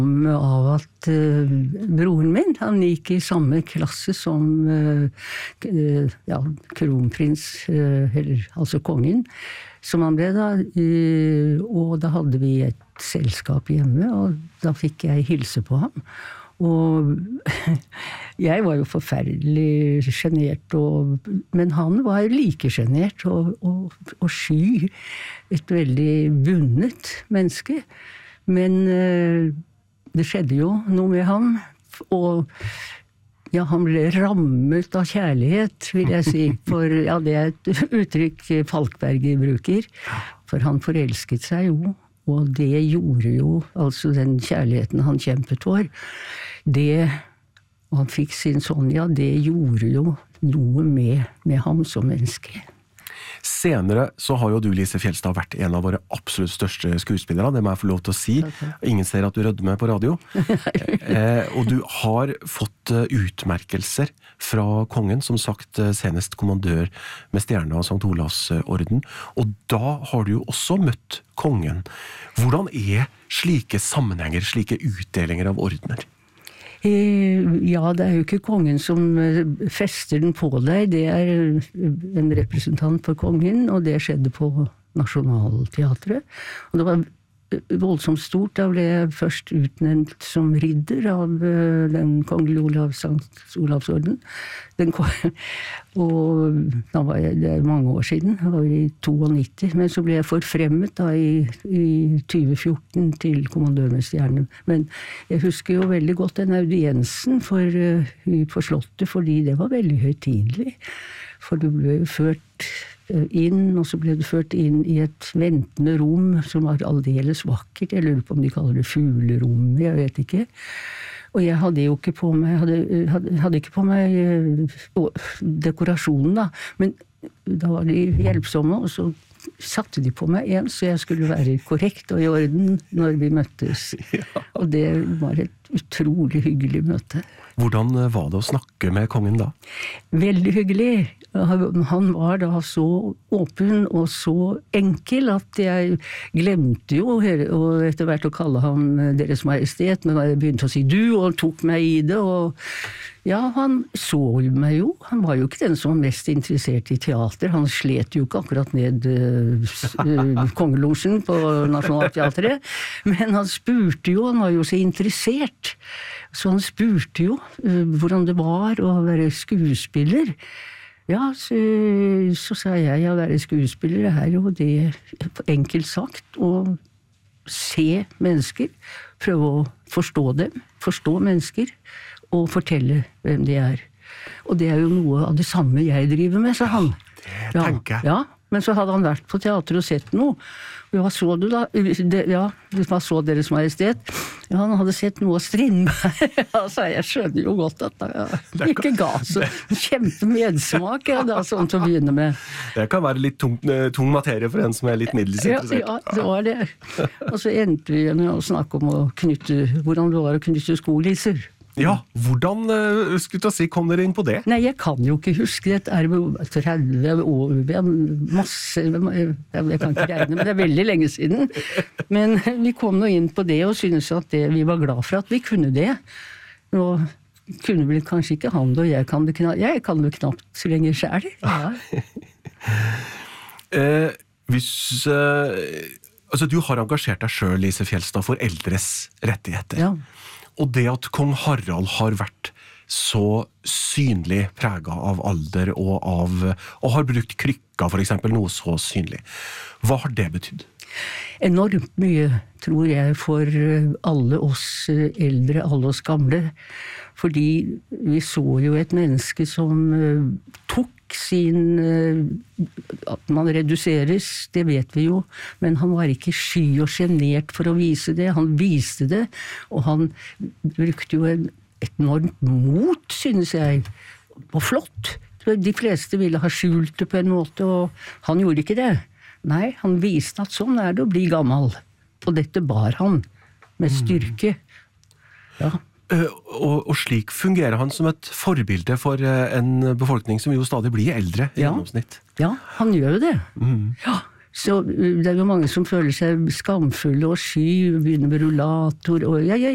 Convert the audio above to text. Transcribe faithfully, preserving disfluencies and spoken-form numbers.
Av at uh, broren min, han gikk i samme klasse som uh, ja, kronprins, uh, eller altså kongen, som han ble da, uh, og da hadde vi et selskap hjemme, og da fikk jeg hilse på ham. Og jeg var jo forferdelig genert, og, men han var like genert og, og, og sky, et veldig vunnet menneske. Men uh, det skjedde jo noe med ham, og ja, han ble rammet av kjærlighet, vil jeg si, for ja, det er et uttrykk Falkberg bruker, for han forelsket seg jo, og det gjorde jo, altså den kjærligheten han kjempet for, det, og han fikk sin Sonja, det gjorde jo noe med, med ham som menneske. Senere så har jo du, Lise Fjeldstad, vært en av våre absolutt største skuespillere, det må jeg få lov til å si. Ingen ser at du rødmer på radio. eh, og du har fått utmerkelser fra kongen, som sagt senest kommandør med stjerne av Sankt Olavs orden. Og da har du jo også møtt kongen. Hvordan er slike sammenhenger, slike utdelinger av ordener? Ja, det er jo ikke kongen som fester den på deg, det er en representant for kongen, og det skjedde på Nationaltheatret. Og det var voldsomt stort, da ble jeg først utnevnt som ridder av den kongelige Olav, Sankt Olavs orden. Den kom, og da var jeg, det er mange år siden, det var i nittito, men så ble jeg forfremmet da i, i tjue fjorten til kommandør med stjerne. Men jeg husker jo veldig godt den audiensen for, uh, på slottet, fordi det var veldig høytidelig. For du ble jo ført inn, og så ble du ført inn i et ventende rom som var aldeles vakkert. Jeg lurer på om de kaller det fuglerom, jeg vet ikke. Og jeg hadde jo ikke på meg, hadde, hadde, hadde ikke på meg dekorasjonen da, men da var de hjelpsomme, og så satte de på meg en, så jeg skulle være korrekt og i orden når vi møttes. Og det var et utrolig hyggelig møte. Hvordan var det å snakke med kongen da? Veldig hyggelig. Han var da så åpen og så enkel at jeg glemte jo og etter hvert å kalle ham Deres Majestet, men jeg begynte å si du, og tok meg i det, og ja, han så meg jo. Han var jo ikke den som var mest interessert i teater. Han slet jo ikke akkurat ned uh, kongelosjen på Nationaltheatret, men han spurte jo, han var jo så interessert. Så han spurte jo uh, hvordan det var å være skuespiller. Ja, så, så sa jeg å være skuespiller er jo det enkelt sagt, å se mennesker, prøve å forstå dem, forstå mennesker, og fortelle hvem de er. Og det er jo noe av det samme jeg driver med, sa han. Det tenker jeg. Ja, ja, men så hadde han vært på teater og sett noe. Hva så du da? Det, ja, hva så Deres Majestet? Ja, han hadde sett noe av Strindberg. Altså, jeg skjønner jo godt at det ikke ga så kjempe medsmak, ja, da, sånn til å begynne med. Det kan være litt tung, tung materie for en som er litt middels interessert. Ja, ja, det var det. Og så endte vi med å snakke om å knytte, hvordan det var å knytte skolisser. Ja, hvordan skulle du si, kom dere inn på det? Nei, jeg kan jo ikke huske det. Er tretti år, masse, jeg kan ikke regne, men det er veldig lenge siden. Men vi kom nå inn på det og synes at det, vi var glad for at vi kunne det. Nå kunne vel kanskje ikke han det, og jeg kan det knapt, jeg kan det knapt så lenge selv. Ja. eh, hvis... Eh, altså, du har engasjert deg selv, Lise Fjeldstad, for eldres rettigheter. Ja. Og det at kong Harald har vært så synlig preget av alder og, av, og har brukt krykka for eksempel, noe så synlig. Hva har det betydd? Enormt mye, tror jeg, for alle oss eldre, alle oss gamle. Fordi vi så jo et menneske som tok sin, at man reduseres, det vet vi jo, men han var ikke sky og genert for å vise det, han viste det, og han brukte jo en, et enormt mot, synes jeg, og flott. De fleste ville ha skjult det på en måte, og han gjorde ikke det. Nei, han viste at sånn er det å bli gammel, og dette bar han med styrke. Ja. Og, og slik fungerer han som et forbilde for en befolkning som jo stadig blir eldre i ja. gjennomsnitt. Ja, han gjør jo det. Mm. Ja, så det er jo mange som føler seg skamfulle og sky, begynner med rullator, og ja, ja,